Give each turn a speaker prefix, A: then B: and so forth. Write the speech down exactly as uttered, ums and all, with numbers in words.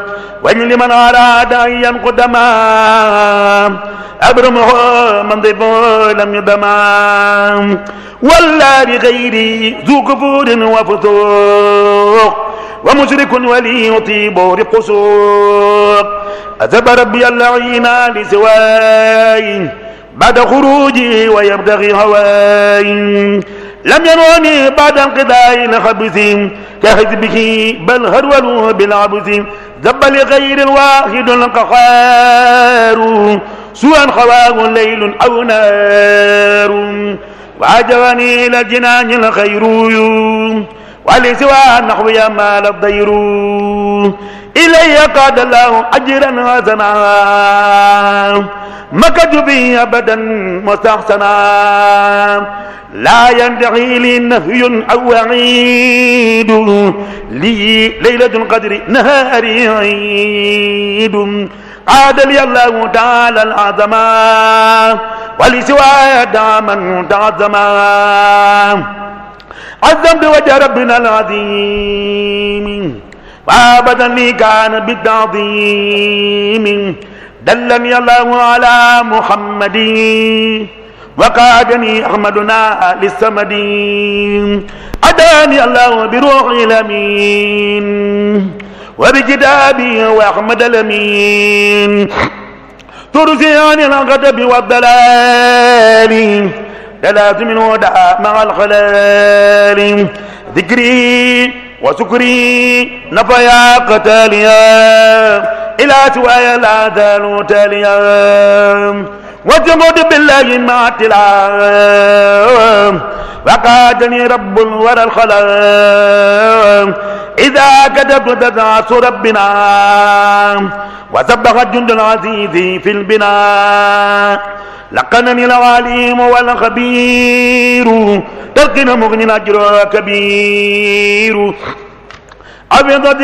A: وإن لمن أراد أن ينقد ما أبرمه من ضيف لم يدما ولا بغيري ذو كفور وفسوق ومشرك ولي يطيب رقصوق أذب ربي اللعين لسواي بعد خروجي ويبتغي هواي لم ينوني بعد انقضاء الخبث كحزبه بل هرولوا بالعبث ذب لغير الواحد القهار سوءا خواه ليل او نار وعجبني الى الجنان الخير ولسوى النحو مال الضير إلي قاد الله أجرا حسنا مكثت به أبدا مستحسنا لا ينتهي لي نهي أو وعيد لي ليلة القدر نهاري عيد عاد لي الله تعالى العظما ولسوى داما تعظما عظمت وجه ربنا العظيم وابدا لي كان بالتعظيم دلني الله على محمد وقادني احمدنا للسمد اداني الله بروح الامين وبكتابي واحمد الامين ترسي عن الغضب والضلال ثلاث من ودع مع الخلال ذكري وسكري نفيا قتاليا إلى سوايا لا زالوا تاليا وجمد بالله مع التلاوة وقادني رب الورى الخلام إذا كتبت تدعس ربنا وسبح الجند العزيز في البناء لقنني العليم والخبير تلقن مغني أجر كبير أبيض